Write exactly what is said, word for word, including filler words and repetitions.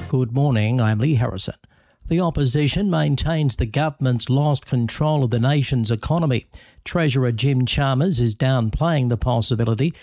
Good morning, I'm Lee Harrison. The opposition maintains the government's lost control of the nation's economy. Treasurer Jim Chalmers is downplaying the possibility